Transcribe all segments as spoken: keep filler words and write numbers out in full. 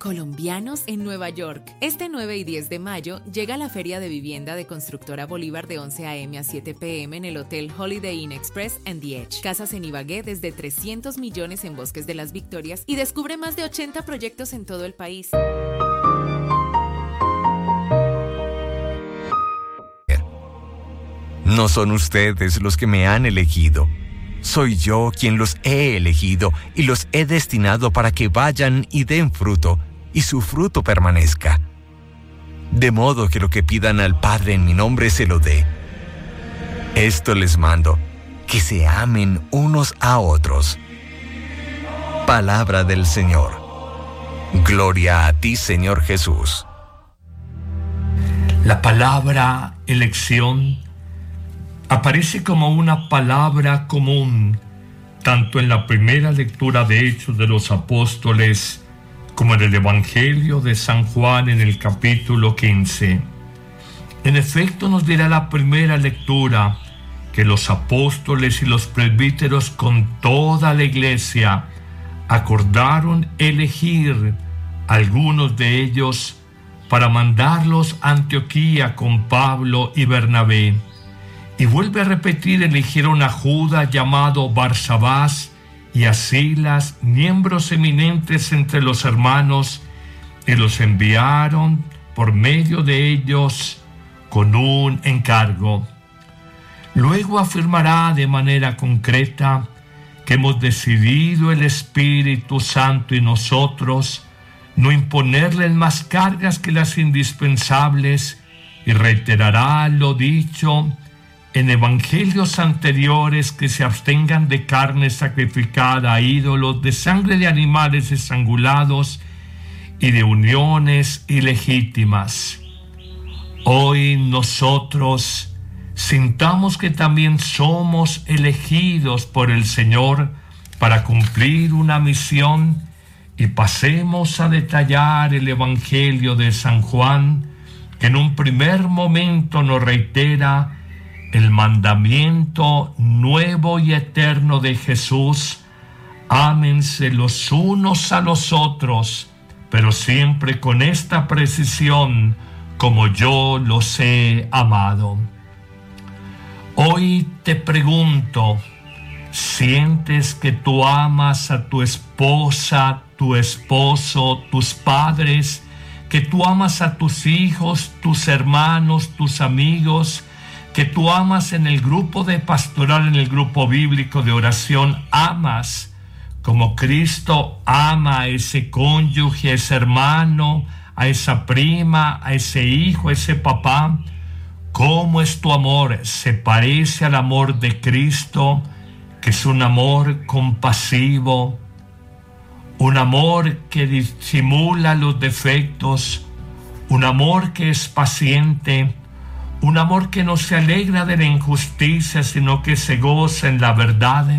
Colombianos en Nueva York. Este nueve y diez de mayo llega la Feria de Vivienda de Constructora Bolívar de once a eme a siete pe eme en el Hotel Holiday Inn Express and The Edge. Casas en Ibagué desde trescientos millones en Bosques de las Victorias y descubre más de ochenta proyectos en todo el país. No son ustedes los que me han elegido. Soy yo quien los he elegido y los he destinado para que vayan y den fruto, y su fruto permanezca. De modo que lo que pidan al Padre en mi nombre se lo dé. Esto les mando, que se amen unos a otros. Palabra del Señor. Gloria a ti, Señor Jesús. La palabra elección aparece como una palabra común, tanto en la primera lectura de Hechos de los Apóstoles, como en el Evangelio de San Juan en el capítulo quince. En efecto, nos dirá la primera lectura que los apóstoles y los presbíteros con toda la iglesia acordaron elegir algunos de ellos para mandarlos a Antioquía con Pablo y Bernabé. Y vuelve a repetir, eligieron a Judas llamado Barsabás y a Silas, miembros eminentes entre los hermanos, y los enviaron por medio de ellos con un encargo. Luego afirmará de manera concreta que hemos decidido el Espíritu Santo y nosotros no imponerles más cargas que las indispensables, y reiterará lo dicho en evangelios anteriores, que se abstengan de carne sacrificada a ídolos, de sangre de animales estrangulados y de uniones ilegítimas. Hoy nosotros sintamos que también somos elegidos por el Señor para cumplir una misión, y pasemos a detallar el Evangelio de San Juan, que en un primer momento nos reitera el mandamiento nuevo y eterno de Jesús: ámense los unos a los otros, pero siempre con esta precisión, como yo los he amado. Hoy te pregunto, ¿sientes que tú amas a tu esposa, tu esposo, tus padres, que tú amas a tus hijos, tus hermanos, tus amigos, que tú amas en el grupo de pastoral, en el grupo bíblico de oración, amas como Cristo ama a ese cónyuge, a ese hermano, a esa prima, a ese hijo, a ese papá? ¿Cómo es tu amor? ¿Se parece al amor de Cristo, que es un amor compasivo, un amor que disimula los defectos, un amor que es paciente, un amor que no se alegra de la injusticia, sino que se goza en la verdad?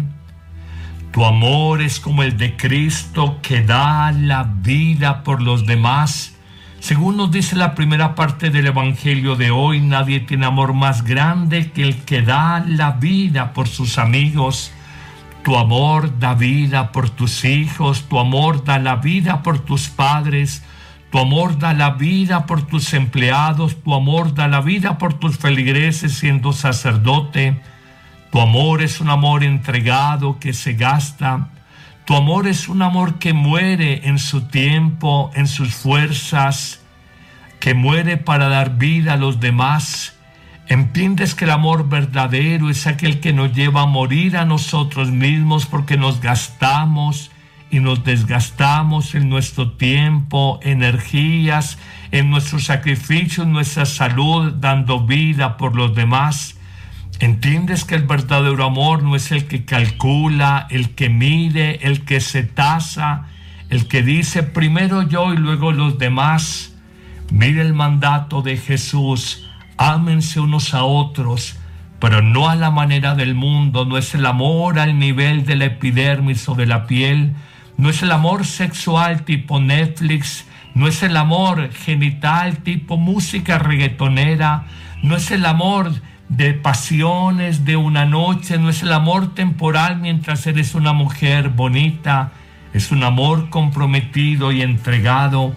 Tu amor es como el de Cristo, que da la vida por los demás. Según nos dice la primera parte del Evangelio de hoy, nadie tiene amor más grande que el que da la vida por sus amigos. Tu amor da vida por tus hijos, tu amor da la vida por tus padres, tu amor da la vida por tus empleados, tu amor da la vida por tus feligreses siendo sacerdote. Tu amor es un amor entregado que se gasta. Tu amor es un amor que muere en su tiempo, en sus fuerzas, que muere para dar vida a los demás. ¿Entiendes que el amor verdadero es aquel que nos lleva a morir a nosotros mismos porque nos gastamos y nos desgastamos en nuestro tiempo, energías, en nuestro sacrificio, en nuestra salud, dando vida por los demás? ¿Entiendes que el verdadero amor no es el que calcula, el que mide, el que se tasa, el que dice primero yo y luego los demás? Mira el mandato de Jesús: ámense unos a otros, pero no a la manera del mundo. No es el amor al nivel de la epidermis o de la piel, no es el amor sexual tipo Netflix, no es el amor genital tipo música reggaetonera, no es el amor de pasiones de una noche, no es el amor temporal mientras eres una mujer bonita. Es un amor comprometido y entregado